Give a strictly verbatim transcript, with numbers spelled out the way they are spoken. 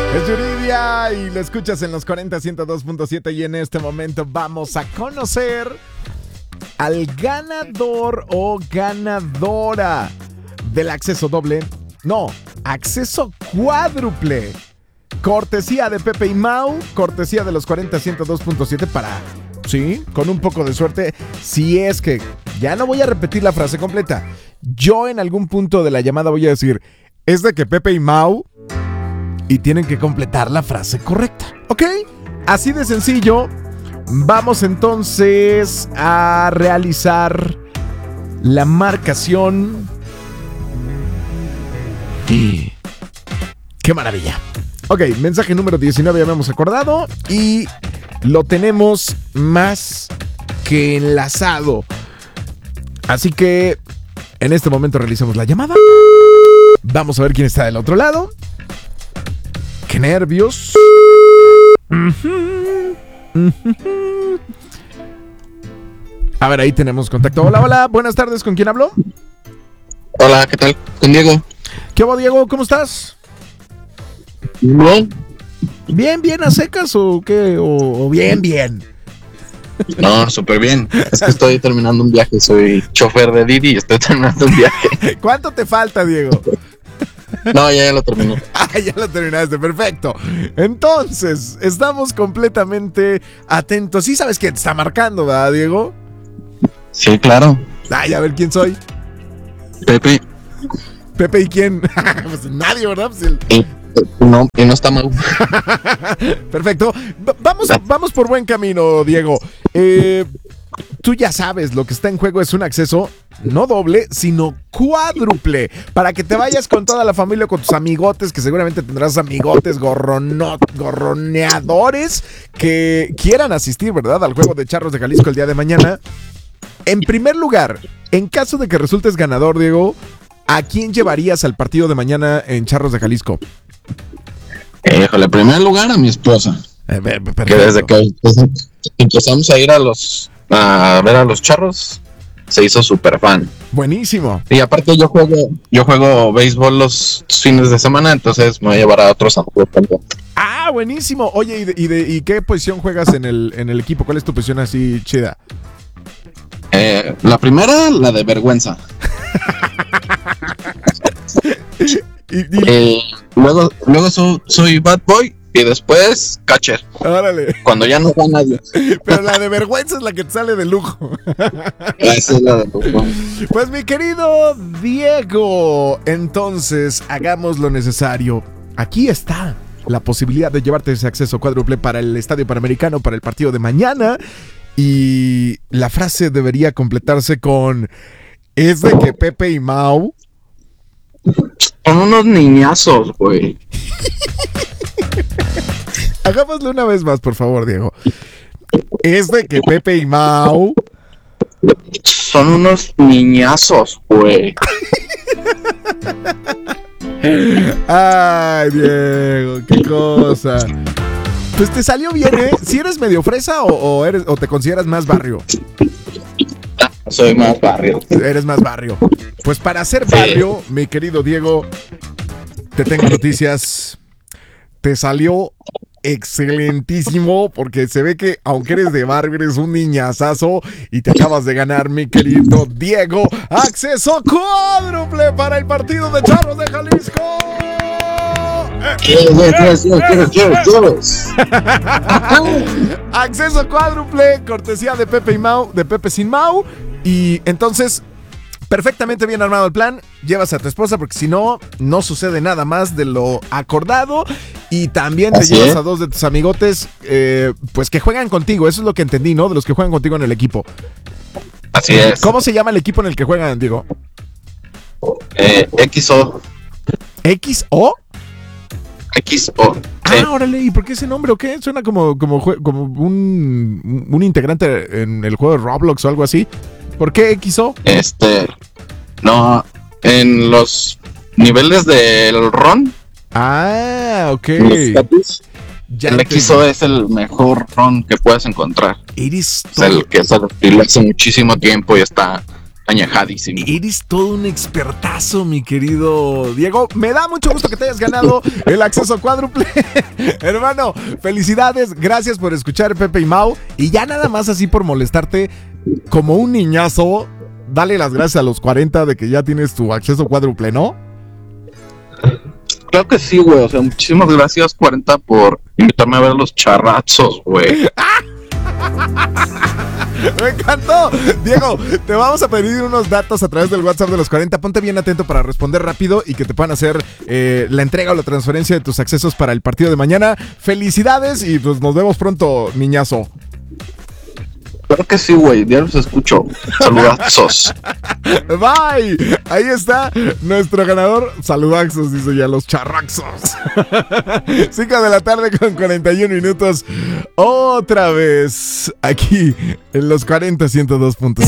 Es Yuridia y lo escuchas en los cuarenta, ciento dos punto siete y en este momento vamos a conocer al ganador o ganadora del acceso doble, no, acceso cuádruple, cortesía de Pepe y Mau, cortesía de los cuarenta, ciento dos punto siete para, sí, con un poco de suerte, si es que, ya no voy a repetir la frase completa, yo en algún punto de la llamada voy a decir, es de que Pepe y Mau, y tienen que completar la frase correcta, ¿ok? Así de sencillo. Vamos entonces a realizar la marcación. ¡Qué maravilla! Ok, mensaje número diecinueve ya me hemos acordado y lo tenemos más que enlazado. Así que en este momento realizamos la llamada. Vamos a ver quién está del otro lado. ¡Qué nervios! Uh-huh. Uh-huh. A ver, ahí tenemos contacto. Hola, hola, buenas tardes, ¿con quién hablo? Hola, ¿qué tal? Con Diego. ¿Qué hubo, Diego? ¿Cómo estás? Bien. ¿Bien, bien a secas o qué? ¿O, o bien, bien? No, súper bien. Es que estoy terminando un viaje. Soy chofer de Didi y estoy terminando un viaje. ¿Cuánto te falta, Diego? No, ya, ya lo terminé. Ah, ya lo terminaste, perfecto. Entonces, estamos completamente atentos. Sí sabes quién te está marcando, ¿verdad, Diego? Sí, claro. Ay, a ver quién soy. Pepe. Pepe, ¿y quién? Pues nadie, ¿verdad? Pues el... Y, no, y no está mal. Perfecto. V- vamos, vamos por buen camino, Diego. Eh, tú ya sabes, lo que está en juego es un acceso no doble, sino cuádruple, para que te vayas con toda la familia, con tus amigotes, que seguramente tendrás amigotes gorrono, gorroneadores que quieran asistir, ¿verdad?, al juego de Charros de Jalisco el día de mañana. En primer lugar, en caso de que resultes ganador, Diego, ¿a quién llevarías al partido de mañana en Charros de Jalisco? Híjole, en primer lugar a mi esposa. Eh, perfecto. Que desde que empezamos a ir a los a ver a los Charros se hizo súper fan. Buenísimo. Y aparte yo juego yo juego béisbol los fines de semana, entonces me voy a llevar a otros amigos también. Ah, buenísimo. Oye, ¿y, de, y, de, ¿y qué posición juegas en el, en el equipo? ¿Cuál es tu posición así chida? Eh, la primera, la de vergüenza. y, y... Eh, luego luego so, soy bad boy y después catcher. Órale. Cuando ya no va nadie. Pero la de vergüenza es la que te sale de lujo. Esa es la de lujo. Pues mi querido Diego, entonces hagamos lo necesario. Aquí está la posibilidad de llevarte ese acceso cuádruple para el Estadio Panamericano, para el partido de mañana. Y la frase debería completarse con: es de que Pepe y Mau son unos niñazos, güey. Hagámoslo una vez más, por favor, Diego. Es de que Pepe y Mau son unos niñazos, güey. Ay, Diego, qué cosa. Pues te salió bien, ¿eh? ¿Si eres medio fresa o, o, eres, o te consideras más barrio? Soy más barrio. Eres más barrio. Pues para ser barrio, sí, mi querido Diego, te tengo noticias. Te salió excelentísimo, porque se ve que aunque eres de barrio, eres un niñazazo y te acabas de ganar, mi querido Diego, acceso cuádruple para el partido de Charros de Jalisco. Acceso cuádruple, cortesía de Pepe y Mau, de Pepe sin Mau. Y entonces, perfectamente bien armado el plan. Llevas a tu esposa, porque si no, no sucede nada más de lo acordado. Y también te Así llevas es. a dos de tus amigotes, eh, pues que juegan contigo. Eso es lo que entendí, ¿no? De los que juegan contigo en el equipo. Así es. ¿Cómo se llama el equipo en el que juegan, Diego? Eh, X O. ¿X O? X O. Ah, Sí. órale, ¿y por qué ese nombre o qué? Suena como, como, jue- como un, un integrante en el juego de Roblox o algo así. ¿Por qué X O? Este. No. En los niveles del ron. Ah, ok. Los status, Ya el entendí. X O es el mejor ron que puedes encontrar. Eres Es el todo. que se destila hace muchísimo tiempo y está añejadísimo. Eres todo un expertazo, mi querido Diego. Me da mucho gusto que te hayas ganado el acceso cuádruple. Hermano, felicidades. Gracias por escuchar Pepe y Mau. Y ya nada más así por molestarte como un niñazo, dale las gracias a los cuarenta de que ya tienes tu acceso cuádruple, ¿no? Claro que sí, güey. O sea, muchísimas gracias, cuarenta, por invitarme a ver los charrazos, güey. Me encantó. Diego, te vamos a pedir unos datos a través del WhatsApp de los cuarenta. Ponte bien atento para responder rápido y que te puedan hacer eh, la entrega o la transferencia de tus accesos para el partido de mañana. Felicidades y pues nos vemos pronto, niñazo. Claro que sí, güey. Ya los escucho. Saludazos. Bye. Ahí está nuestro ganador. Saludazos, dice ya, los charraxos. cinco de la tarde con cuarenta y un minutos. Otra vez aquí en los cuarenta ciento dos punto cinco.